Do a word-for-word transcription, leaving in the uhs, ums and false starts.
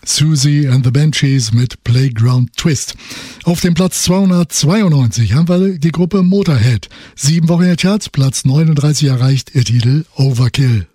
Susie and the Banshees mit Playground Twist. Auf dem Platz zweihundertzweiundneunzig haben wir die Gruppe Motorhead. Sieben Wochen in den Charts, Platz neununddreißig erreicht, ihr Titel Overkill.